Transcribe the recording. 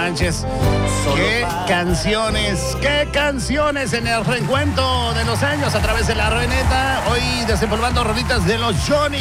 manches. Qué canciones en el reencuentro de los años a través de la Reneta. Hoy desempolvando rolitas de los Johnny.